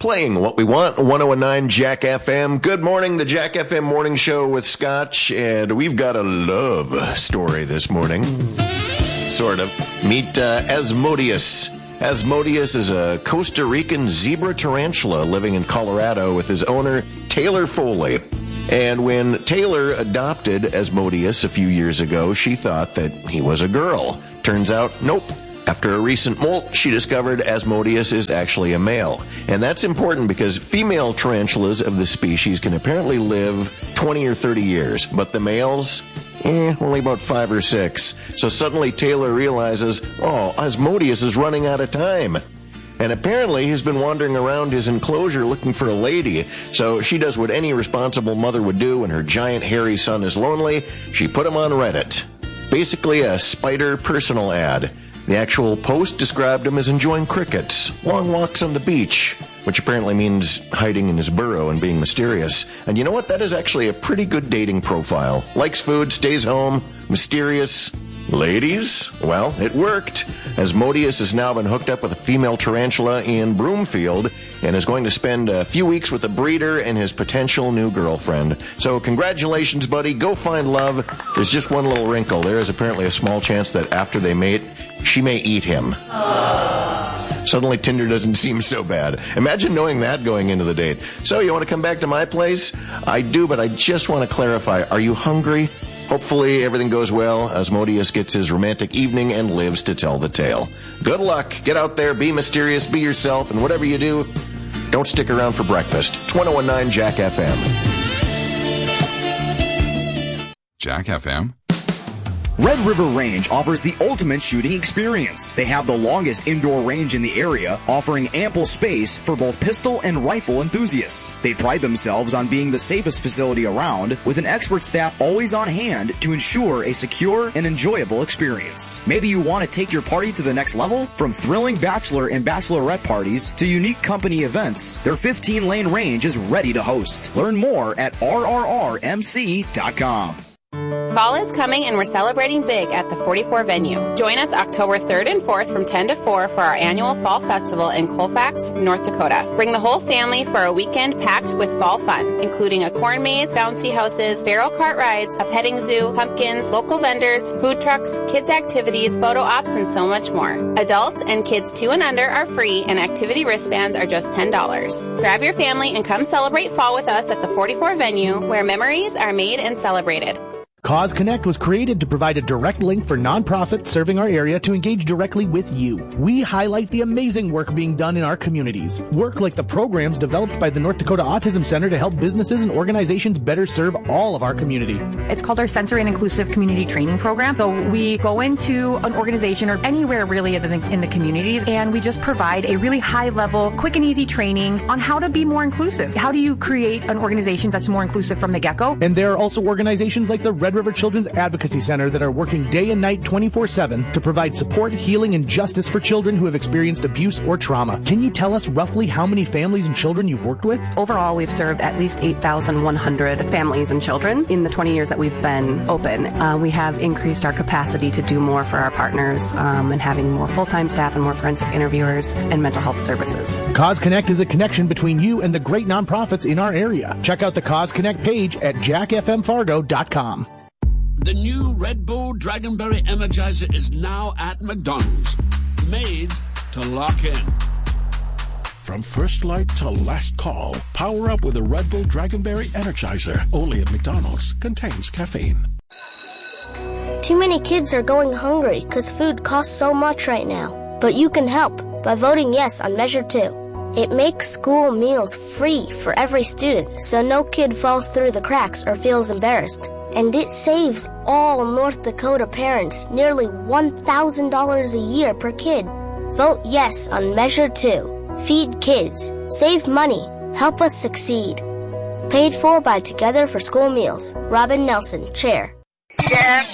Playing what we want, 1019 Jack FM. Good morning, the Jack FM Morning Show with Scotch, and we've got a love story this morning. Sort of. Meet Asmodeus. Asmodeus is a Costa Rican zebra tarantula living in Colorado with his owner, Taylor Foley. And when Taylor adopted Asmodeus a few years ago, she thought that he was a girl. Turns out, nope. After a recent molt, she discovered Asmodeus is actually a male. And that's important because female tarantulas of the species can apparently live 20 or 30 years, but the males, only about 5 or 6. So suddenly Taylor realizes, Asmodeus is running out of time. And apparently he's been wandering around his enclosure looking for a lady. So she does what any responsible mother would do when her giant hairy son is lonely. She put him on Reddit. Basically a spider personal ad. The actual post described him as enjoying crickets, long walks on the beach, which apparently means hiding in his burrow and being mysterious. And you know what? That is actually a pretty good dating profile. Likes food, stays home, mysterious. Ladies? Well, it worked. Asmodeus has now been hooked up with a female tarantula in Broomfield and is going to spend a few weeks with a breeder and his potential new girlfriend. So congratulations, buddy. Go find love. There's just one little wrinkle. There is apparently a small chance that after they mate, she may eat him. Suddenly Tinder doesn't seem so bad. Imagine knowing that going into the date. So you want to come back to my place? I do, but I just want to clarify. Are you hungry? Hopefully everything goes well. Asmodeus gets his romantic evening and lives to tell the tale. Good luck. Get out there, be mysterious, be yourself, and whatever you do, don't stick around for breakfast. 1019 Jack FM. Jack FM. Red River Range offers the ultimate shooting experience. They have the longest indoor range in the area, offering ample space for both pistol and rifle enthusiasts. They pride themselves on being the safest facility around, with an expert staff always on hand to ensure a secure and enjoyable experience. Maybe you want to take your party to the next level? From thrilling bachelor and bachelorette parties to unique company events, their 15-lane range is ready to host. Learn more at rrrmc.com. Fall is coming and we're celebrating big at the 44 venue. Join us October 3rd and 4th from 10 to 4 for our annual Fall Festival in Colfax, North Dakota. Bring the whole family for a weekend packed with fall fun, including a corn maze, bouncy houses, barrel cart rides, a petting zoo, pumpkins, local vendors, food trucks, kids activities, photo ops, and so much more. Adults and kids 2 and under are free and activity wristbands are just $10. Grab your family and come celebrate fall with us at the 44 venue where memories are made and celebrated. Cause Connect was created to provide a direct link for nonprofits serving our area to engage directly with you. We highlight the amazing work being done in our communities. Work like the programs developed by the North Dakota Autism Center to help businesses and organizations better serve all of our community. It's called our Sensory and Inclusive Community Training Program. So we go into an organization or anywhere really in the community, and we just provide a really high-level, quick and easy training on how to be more inclusive. How do you create an organization that's more inclusive from the get-go? And there are also organizations like the Red River Children's Advocacy Center that are working day and night 24/7 to provide support, healing, and justice for children who have experienced abuse or trauma. Can you tell us roughly how many families and children you've worked with? Overall, we've served at least 8,100 families and children in the 20 years that we've been open. We have increased our capacity to do more for our partners and having more full-time staff and more forensic interviewers and mental health services. Cause Connect is the connection between you and the great nonprofits in our area. Check out the Cause Connect page at jackfmfargo.com. The new Red Bull Dragonberry Energizer is now at McDonald's. Made to lock in. From first light to last call, power up with a Red Bull Dragonberry Energizer. Only at McDonald's. Contains caffeine. Too many kids are going hungry because food costs so much right now. But you can help by voting yes on Measure 2. It makes school meals free for every student, so no kid falls through the cracks or feels embarrassed. And it saves all North Dakota parents nearly $1,000 a year per kid. Vote yes on Measure 2. Feed kids. Save money. Help us succeed. Paid for by Together for School Meals. Robin Nelson, Chair.